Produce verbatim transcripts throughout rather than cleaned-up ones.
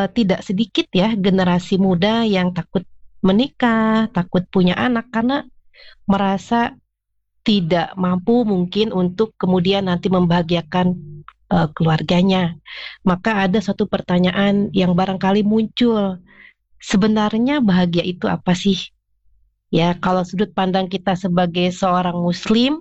uh, tidak sedikit ya generasi muda yang takut menikah, takut punya anak karena merasa tidak mampu mungkin untuk kemudian nanti membahagiakan uh, keluarganya. Maka ada satu pertanyaan yang barangkali muncul, sebenarnya bahagia itu apa sih? Ya, kalau sudut pandang kita sebagai seorang muslim,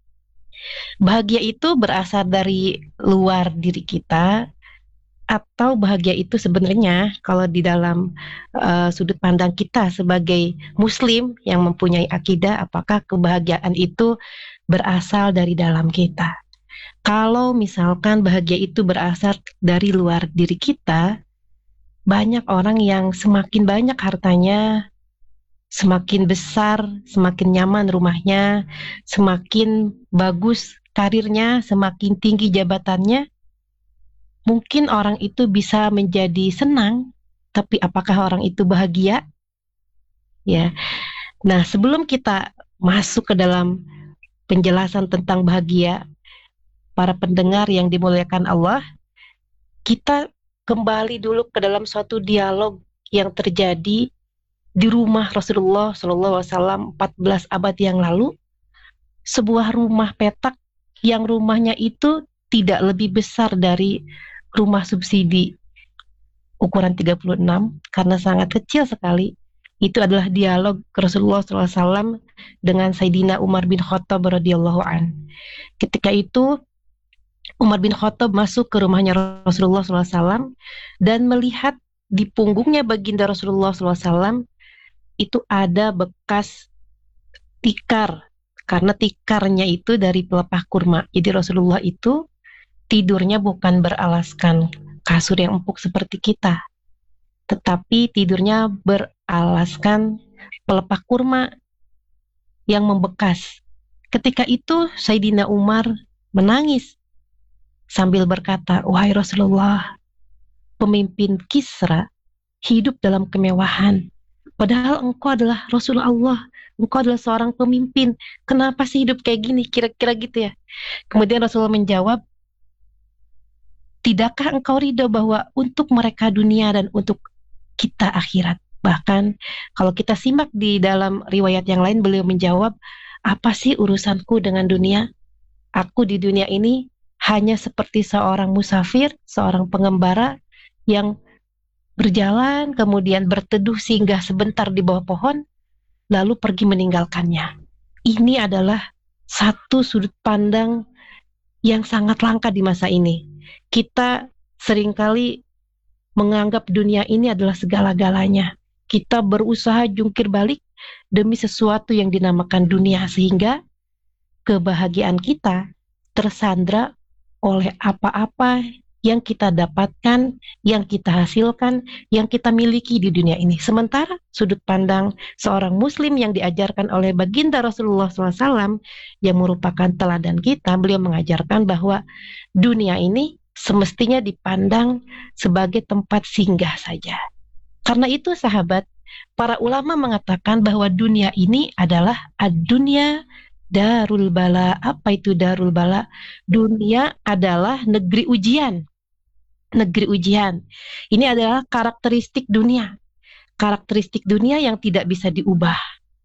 bahagia itu berasal dari luar diri kita, atau bahagia itu sebenarnya kalau di dalam uh, sudut pandang kita sebagai muslim yang mempunyai akidah, apakah kebahagiaan itu berasal dari dalam kita? Kalau misalkan bahagia itu berasal dari luar diri kita, banyak orang yang semakin banyak hartanya, semakin besar, semakin nyaman rumahnya, semakin bagus karirnya, semakin tinggi jabatannya, mungkin orang itu bisa menjadi senang, tapi apakah orang itu bahagia? Ya. Nah, sebelum kita masuk ke dalam penjelasan tentang bahagia, para pendengar yang dimuliakan Allah, kita kembali dulu ke dalam suatu dialog yang terjadi di rumah Rasulullah shallallahu alaihi wasallam empat belas abad yang lalu, sebuah rumah petak yang rumahnya itu tidak lebih besar dari rumah subsidi ukuran tiga puluh enam karena sangat kecil sekali. Itu adalah dialog Rasulullah shallallahu alaihi wasallam dengan Sayyidina Umar bin Khattab radhiyallahu an. Ketika itu Umar bin Khattab masuk ke rumahnya Rasulullah shallallahu alaihi wasallam dan melihat di punggungnya baginda Rasulullah shallallahu alaihi wasallam itu ada bekas tikar, karena tikarnya itu dari pelepah kurma. Jadi Rasulullah itu tidurnya bukan beralaskan kasur yang empuk seperti kita, tetapi tidurnya beralaskan pelepah kurma yang membekas. Ketika itu Sayyidina Umar menangis sambil berkata, "Wahai Rasulullah, pemimpin Kisra hidup dalam kemewahan, padahal engkau adalah Rasulullah, engkau adalah seorang pemimpin. Kenapa sih hidup kayak gini?" Kira-kira gitu ya. Kemudian Rasulullah menjawab, "Tidakkah engkau ridho bahwa untuk mereka dunia dan untuk kita akhirat?" Bahkan kalau kita simak di dalam riwayat yang lain, beliau menjawab, "Apa sih urusanku dengan dunia? Aku di dunia ini hanya seperti seorang musafir, seorang pengembara yang berjalan, kemudian berteduh singgah sebentar di bawah pohon, lalu pergi meninggalkannya." Ini adalah satu sudut pandang yang sangat langka di masa ini. Kita seringkali menganggap dunia ini adalah segala-galanya. Kita berusaha jungkir balik demi sesuatu yang dinamakan dunia, sehingga kebahagiaan kita tersandra oleh apa-apa yang kita dapatkan, yang kita hasilkan, yang kita miliki di dunia ini. Sementara sudut pandang seorang muslim yang diajarkan oleh baginda Rasulullah shallallahu alaihi wasallam yang merupakan teladan kita, beliau mengajarkan bahwa dunia ini semestinya dipandang sebagai tempat singgah saja. Karena itu sahabat, para ulama mengatakan bahwa dunia ini adalah ad-dunya darul bala. Apa itu darul bala? Dunia adalah negeri ujian. Negeri ujian. Ini adalah karakteristik dunia. Karakteristik dunia yang tidak bisa diubah.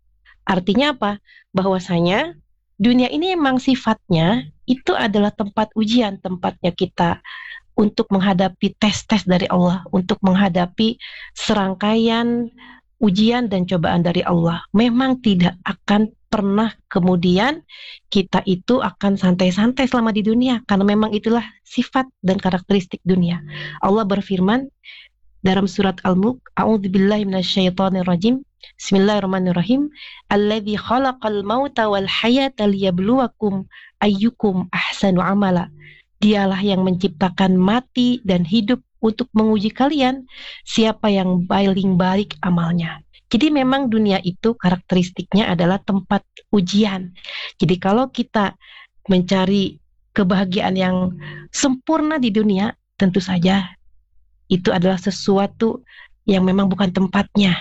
Artinya apa? Bahwasanya dunia ini memang sifatnya itu adalah tempat ujian, tempatnya kita untuk menghadapi tes-tes dari Allah, untuk menghadapi serangkaian ujian dan cobaan dari Allah. Memang tidak akan pernah kemudian kita itu akan santai-santai selama di dunia, karena memang itulah sifat dan karakteristik dunia. Allah berfirman dalam surat Al-Mulk, "A'udzubillahi minasyaitonirrajim. Bismillahirrahmanirrahim. Alladzi khalaqal mauta wal hayata liyabluwakum ayyukum ahsanu amala." Dialah yang menciptakan mati dan hidup untuk menguji kalian siapa yang paling baik amalnya. Jadi memang dunia itu karakteristiknya adalah tempat ujian. Jadi kalau kita mencari kebahagiaan yang sempurna di dunia, tentu saja itu adalah sesuatu yang memang bukan tempatnya.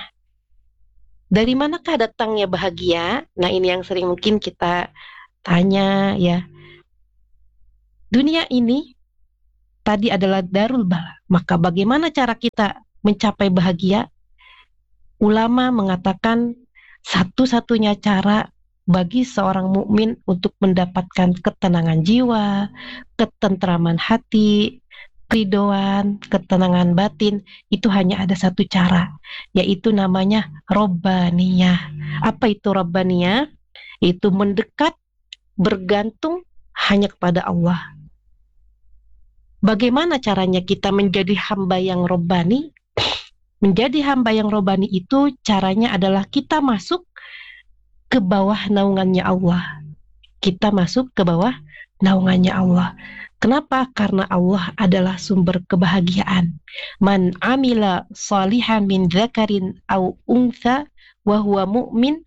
Dari manakah datangnya bahagia? Nah, ini yang sering mungkin kita tanya ya. Dunia ini tadi adalah darul bala. Maka bagaimana cara kita mencapai bahagia, ulama mengatakan satu-satunya cara bagi seorang mukmin untuk mendapatkan ketenangan jiwa, ketentraman hati, keridoan, ketenangan batin, itu hanya ada satu cara, yaitu namanya Robbaniyah. Apa itu Robbaniyah? Itu mendekat, bergantung hanya kepada Allah. Bagaimana caranya kita menjadi hamba yang Robbani? Menjadi hamba yang Robbani itu caranya adalah kita masuk ke bawah naungannya Allah. Kita masuk ke bawah naungannya Allah. Kenapa? Karena Allah adalah sumber kebahagiaan. Man amila salihan min dzakarin au untha wa huwa mu'min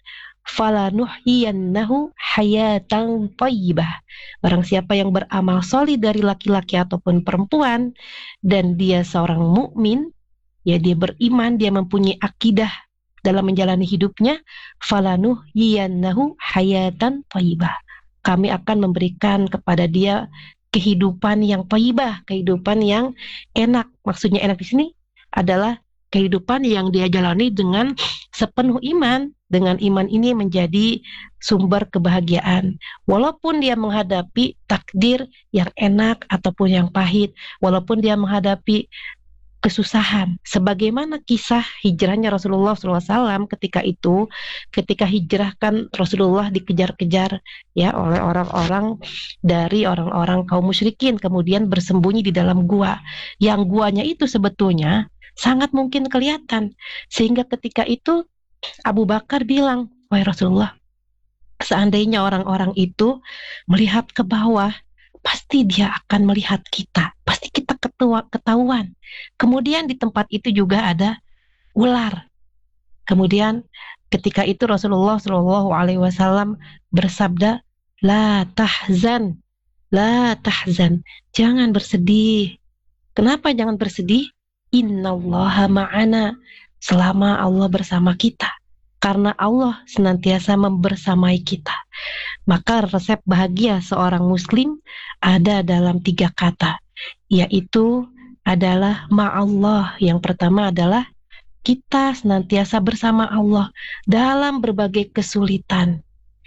falanuhyiyannahu hayatan thayyibah. Barang siapa yang beramal solih dari laki-laki ataupun perempuan dan dia seorang mukmin, ya dia beriman, dia mempunyai akidah dalam menjalani hidupnya, falanuhyiyannahu hayatan thayyibah. Kami akan memberikan kepada dia kehidupan yang thayyibah, kehidupan yang enak. Maksudnya enak di sini adalah kehidupan yang dia jalani dengan sepenuh iman. Dengan iman ini menjadi sumber kebahagiaan. Walaupun dia menghadapi takdir yang enak ataupun yang pahit, walaupun dia menghadapi kesusahan. Sebagaimana kisah hijrahnya Rasulullah shallallahu alaihi wasallam ketika itu, ketika hijrah kan Rasulullah dikejar-kejar ya oleh orang-orang dari orang-orang kaum musyrikin, kemudian bersembunyi di dalam gua. Yang guanya itu sebetulnya sangat mungkin kelihatan, sehingga ketika itu Abu Bakar bilang, wahai Rasulullah, seandainya orang-orang itu melihat ke bawah, pasti dia akan melihat kita, pasti kita ketua, ketahuan. Kemudian di tempat itu juga ada ular. Kemudian ketika itu Rasulullah Shallallahu Alaihi Wasallam bersabda, la tahzan, la tahzan, jangan bersedih. Kenapa jangan bersedih? Innallaha ma'ana, selama Allah bersama kita, karena Allah senantiasa membersamai kita. Maka resep bahagia seorang muslim ada dalam tiga kata, yaitu adalah ma'allah. Yang pertama adalah kita senantiasa bersama Allah dalam berbagai kesulitan.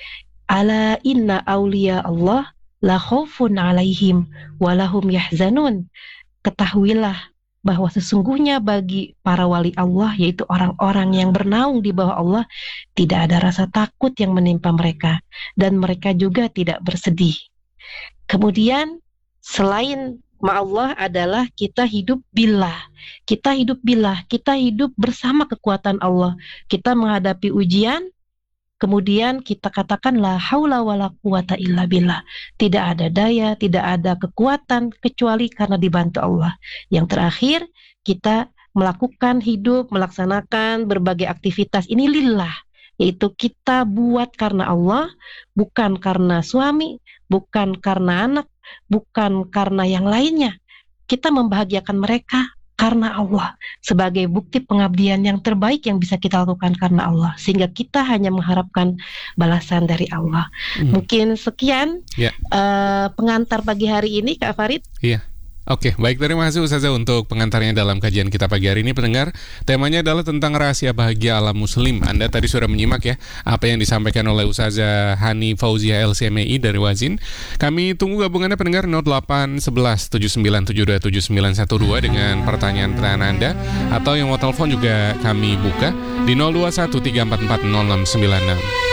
Ala inna awliya Allah la khaufun alaihim walahum yahzanun. Ketahuilah bahwa sesungguhnya bagi para wali Allah, yaitu orang-orang yang bernaung di bawah Allah, tidak ada rasa takut yang menimpa mereka, dan mereka juga tidak bersedih. Kemudian selain ma'allah adalah kita hidup billah. Kita hidup billah, kita hidup bersama kekuatan Allah. Kita menghadapi ujian, kemudian kita katakan la haula wala quwata illa billah. Tidak ada daya, tidak ada kekuatan kecuali karena dibantu Allah. Yang terakhir, kita melakukan hidup, melaksanakan berbagai aktivitas ini lillah, yaitu kita buat karena Allah, bukan karena suami, bukan karena anak, bukan karena yang lainnya. Kita membahagiakan mereka karena Allah, sebagai bukti pengabdian yang terbaik yang bisa kita lakukan karena Allah, sehingga kita hanya mengharapkan balasan dari Allah. Hmm. Mungkin sekian yeah. uh, pengantar pagi hari ini, Kak Farid. Iya. Yeah. Oke, baik, terima kasih Ustazah untuk pengantarnya dalam kajian kita pagi hari ini. Pendengar, temanya adalah tentang rahasia bahagia ala muslim. Anda tadi sudah menyimak ya apa yang disampaikan oleh Ustazah Hani Fauzia L C M I dari Wazin. Kami tunggu gabungannya pendengar nol delapan satu satu tujuh sembilan tujuh dua tujuh sembilan satu dua dengan pertanyaan-pertanyaan Anda, atau yang mau telepon juga kami buka di nol dua satu tiga empat empat nol enam sembilan enam.